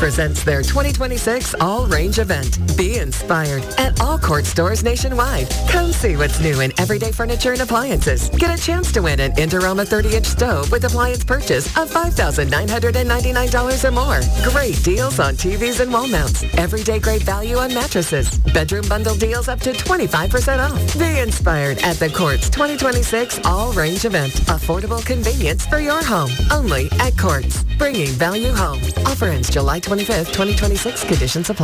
presents their 2026 All-Range event. Be inspired at all Court stores nationwide. Come see what's new in everyday furniture and appliances. Get a chance to win an Indorama 30-inch stove with appliance purchase of $5,999 or more. Great deals on TVs and wall mounts. Everyday great value on mattresses. Bedroom bundle deals up to 25% off. Be inspired at the Court's 2026 All-Range event. Affordable convenience for your home. Only at Courts. Bringing value home. Offer ends July 25th, 2026. Conditions apply.